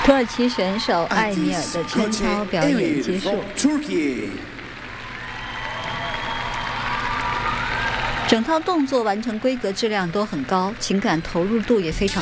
土耳其选手艾米尔的撑操表演结束，整套动作完成规格质量都很高，情感投入度也非常。